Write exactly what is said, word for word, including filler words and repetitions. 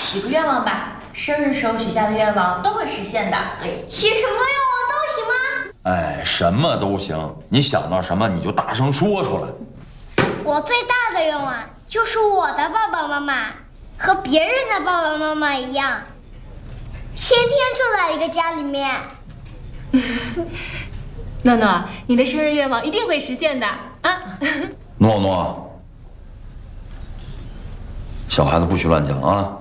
许个愿望吧，生日时候许下的愿望都会实现的。 许什么愿望都行吗？ 哎，什么都行，你想到什么你就大声说出来。 我最大的愿望就是我的爸爸妈妈和别人的爸爸妈妈一样，天天住在一个家里面。 诺诺，你的生日愿望一定会实现的啊！ 诺诺，小孩子不许乱讲啊。